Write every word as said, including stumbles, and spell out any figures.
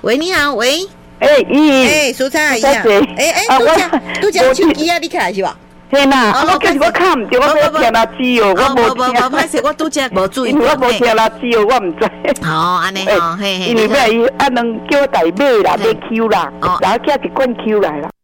喂，你好，喂， 哎，姨， 哎，蔬菜阿姨啊，哎哎， 啊， 拄只我拄只手机啊，你起来是吧？ 嘿啦，我叫我看唔到，我要听垃圾哦，我无听。 无无歹势，我拄只无注意。 因为我无听垃圾哦，我唔知。 好，安尼吼，嘿嘿。 因为咩伊啊，能叫我大买啦，买 Q 啦，然后叫一罐 Q 来啦。